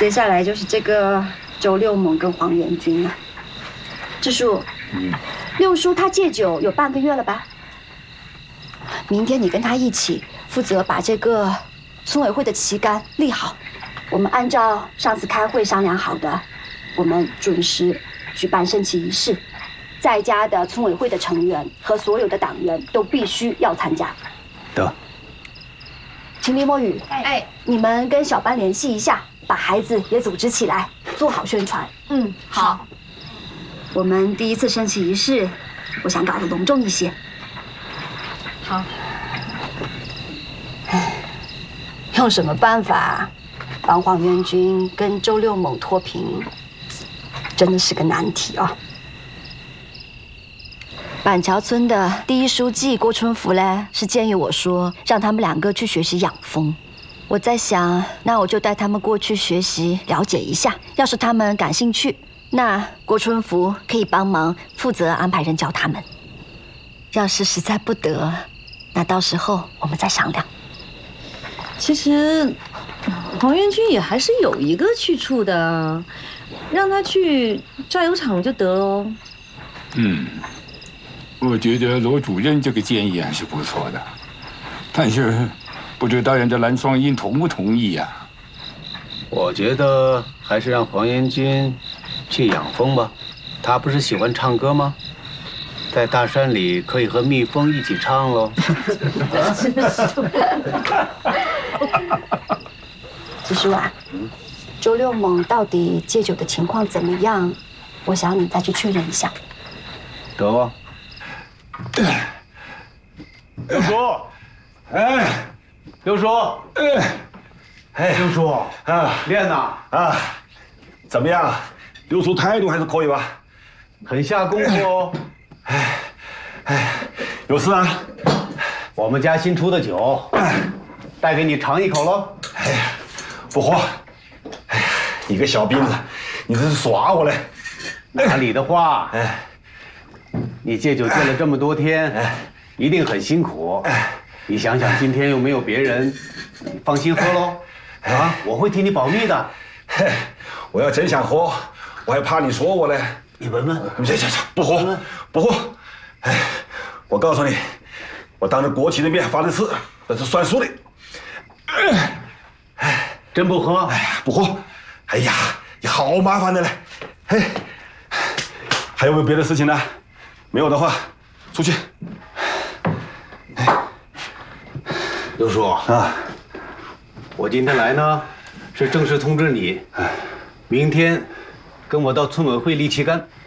接下来就是这个周六猛跟黄元军了。智叔，六叔他戒酒有半个月了吧？明天你跟他一起负责把这个村委会的旗杆立好。我们按照上次开会商量好的，我们准时举办升旗仪式。在家的村委会的成员和所有的党员都必须要参加。 得。 请李墨雨，你们跟小班联系一下，把孩子也组织起来，做好宣传。 好。 我们第一次升旗仪式，我想搞得隆重一些。 好。 用什么办法帮黄元军跟周六猛脱贫，真的是个难题啊。板桥村的第一书记郭春福嘞，是建议我说让他们两个去学习养蜂。我在想，那我就带他们过去学习了解一下。要是他们感兴趣，那郭春福可以帮忙负责安排人教他们。要是实在不得，那到时候我们再商量。 其实黄元军也还是有一个去处的，让他去榨油厂就得喽。 我觉得罗主任这个建议还是不错的，但是不知道人家蓝双英同不同意呀？ 我觉得还是让黄元军去养蜂吧，他不是喜欢唱歌吗？在大山里可以和蜜蜂一起唱喽。 支书啊，周六猛到底戒酒的情况怎么样？我想你再去确认一下。 得吧。 六叔，六叔，六叔啊，练呐啊，怎么样？六叔态度还是可以吧？ 很下功夫哦。 有事啊？ 我们家新出的酒，带给你尝一口喽。 不喝。你个小兵子，你这是耍我嘞？ 哪里的话？你戒酒戒了这么多天，一定很辛苦。你想想，今天又没有别人，你放心喝喽。啊，我会替你保密的。 我要真想喝，我还怕你说我嘞。 你闻闻。 行，不喝，不喝。我告诉你，我当着国旗的面发的誓，这是算数的。 真不喝？ 不喝。哎呀，你好麻烦的嘞。还有没有别的事情呢？没有的话，出去。 刘叔啊，我今天来呢，是正式通知你，明天跟我到村委会立旗杆。